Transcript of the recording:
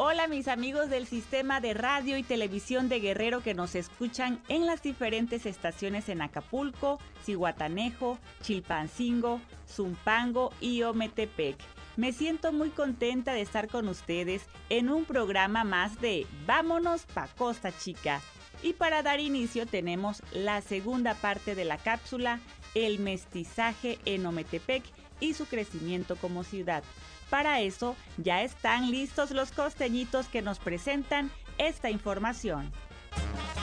Hola mis amigos del sistema de radio y televisión de Guerrero que nos escuchan en las diferentes estaciones en Acapulco, Zihuatanejo, Chilpancingo, Zumpango y Ometepec. Me siento muy contenta de estar con ustedes en un programa más de Vámonos pa' Costa Chica. Y para dar inicio tenemos la segunda parte de la cápsula, el mestizaje en Ometepec y su crecimiento como ciudad. Para eso ya están listos los costeñitos que nos presentan esta información.